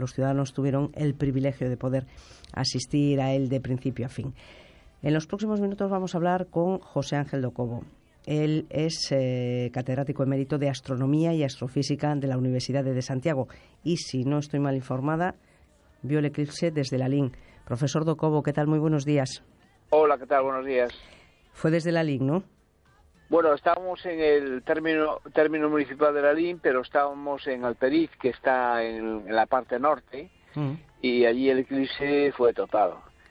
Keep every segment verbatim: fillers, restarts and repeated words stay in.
los ciudadanos tuvieron el privilegio de poder asistir a él de principio a fin. En los próximos minutos vamos a hablar con José Ángel do Cobo. Él es eh, catedrático emérito de Astronomía y Astrofísica de la Universidad de Santiago y, si no estoy mal informada, vio el eclipse desde Lalín. Profesor do Cobo, ¿qué tal? Muy buenos días. Hola, ¿qué tal? Buenos días. Fue desde Lalín, ¿no? Bueno, estábamos en el término, término municipal de Lalín, pero estábamos en Alperiz, que está en, en la parte norte, mm. y allí el eclipse fue total.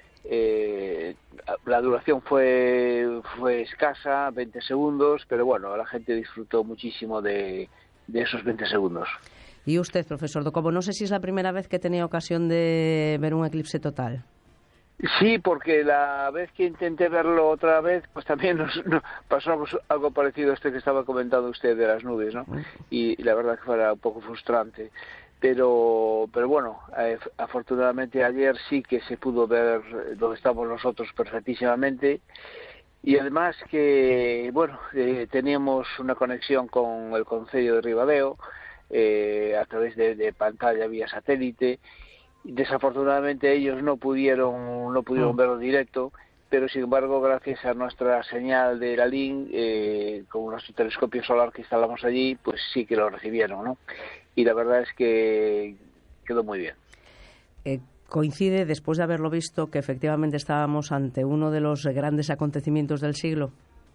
Eh, la duración fue fue escasa, veinte segundos, pero bueno, la gente disfrutó muchísimo de, de esos veinte segundos. Y usted, profesor do Cobo, no sé si es la primera vez que tenía ocasión de ver un eclipse total. Sí, porque la vez que intenté verlo otra vez, pues también nos, nos pasó algo parecido a este que estaba comentando usted de las nubes, ¿no? Y, y la verdad que fue un poco frustrante. Pero, pero bueno, eh, afortunadamente ayer sí que se pudo ver donde estamos nosotros perfectísimamente, y además que, bueno, eh, teníamos una conexión con el concello de Ribadeo eh, a través de, de pantalla vía satélite. Desafortunadamente ellos no pudieron no pudieron verlo directo, pero sin embargo, gracias a nuestra señal de Lalín, eh, con nuestro telescopio solar que instalamos allí, pues sí que lo recibieron, ¿no? Y la verdad es que quedó muy bien. Eh, ¿Coincide, después de haberlo visto, que efectivamente estábamos ante uno de los grandes acontecimientos del siglo?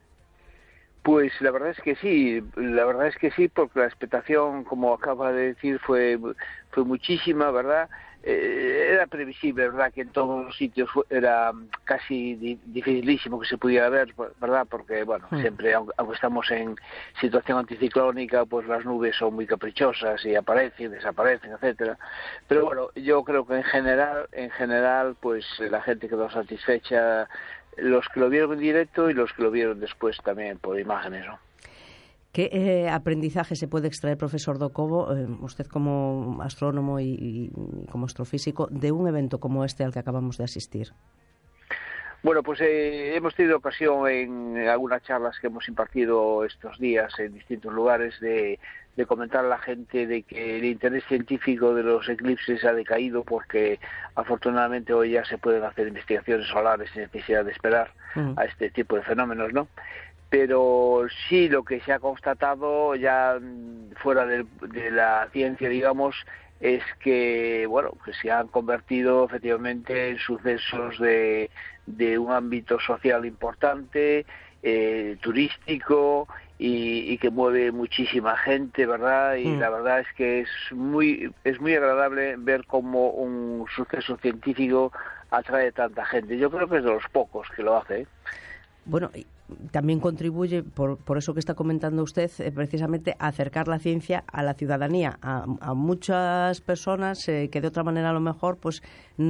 Pues la verdad es que sí, la verdad es que sí, porque la expectación, como acaba de decir, fue fue muchísima, ¿verdad? Eh, era previsible, ¿verdad?, que en todos los sitios era casi di dificilísimo que se pudiera ver, ¿verdad?, porque, bueno, sí. siempre, aunque, aunque estamos en situación anticiclónica, pues las nubes son muy caprichosas y aparecen, desaparecen, etcétera. Pero bueno, yo creo que en general, en general, pues la gente quedó satisfecha, los que lo vieron en directo y los que lo vieron después también por imágenes, ¿no? ¿Qué eh, aprendizaje se puede extraer, profesor do Cobo, eh, usted como astrónomo y, y como astrofísico, de un evento como este al que acabamos de asistir? Bueno, pues eh, hemos tenido ocasión en algunas charlas que hemos impartido estos días en distintos lugares de, de comentar a la gente de que el interés científico de los eclipses ha decaído, porque afortunadamente hoy ya se pueden hacer investigaciones solares sin necesidad de esperar uh-huh. a este tipo de fenómenos, ¿no? Pero sí, lo que se ha constatado ya fuera de, de la ciencia, digamos, es que, bueno, que se han convertido efectivamente en sucesos de, de un ámbito social importante, eh, turístico, y, y que mueve muchísima gente, ¿verdad? Y mm. la verdad es que es muy es muy agradable ver cómo un suceso científico atrae tanta gente. Yo creo que es de los pocos que lo hace, ¿eh? Bueno, también contribuye, por, por eso que está comentando usted, eh, precisamente a acercar la ciencia a la ciudadanía, a, a muchas personas eh, que de otra manera a lo mejor pues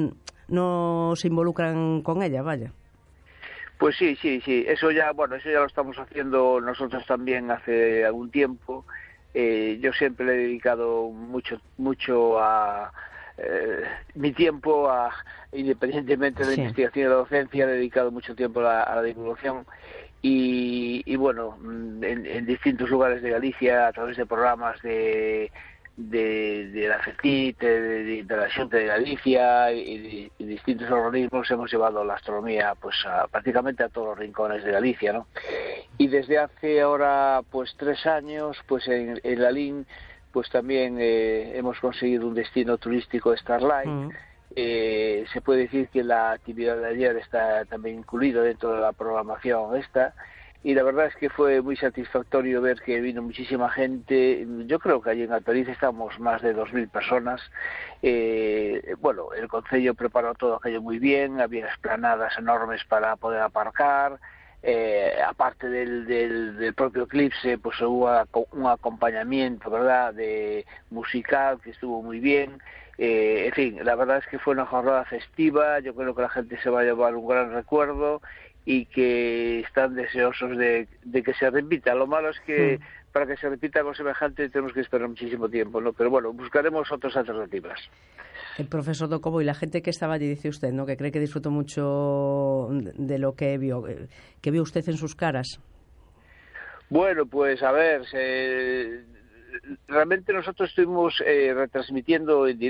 no se involucran con ella, vaya. Pues sí, sí, sí, eso ya, bueno, eso ya lo estamos haciendo nosotros también hace algún tiempo. Eh, yo siempre le he dedicado mucho, mucho a Eh, mi tiempo, a, independientemente de la sí. investigación y de la docencia, he dedicado mucho tiempo a la, a la divulgación y, y bueno, en, en distintos lugares de Galicia, a través de programas de de, de la FECIT, de, de, de la Xunta de Galicia y, de, y distintos organismos, hemos llevado la astronomía pues a, prácticamente a todos los rincones de Galicia, ¿no? Y desde hace ahora pues tres años, pues en, en Lalín pues también eh, hemos conseguido un destino turístico Starlight. Mm. Eh, se puede decir que la actividad de ayer está también incluida dentro de la programación esta, y la verdad es que fue muy satisfactorio ver que vino muchísima gente. Yo creo que allí en Alperiz estamos más de dos mil personas. Eh, bueno, el concello preparó todo aquello muy bien, había esplanadas enormes para poder aparcar. Eh, aparte del, del, del propio eclipse, pues hubo un acompañamiento, ¿verdad?, de musical que estuvo muy bien. Eh, en fin, la verdad es que fue una jornada festiva. Yo creo que la gente se va a llevar un gran recuerdo y que están deseosos de, de que se repita. Lo malo es que mm. para que se repita algo semejante tenemos que esperar muchísimo tiempo, ¿no? Pero bueno, buscaremos otras alternativas. El profesor do Cobo, y la gente que estaba allí, dice usted, ¿no?, que cree que disfrutó mucho de lo que vio. ¿Qué vio usted en sus caras? Bueno, pues a ver, se... realmente nosotros estuvimos eh, retransmitiendo en directo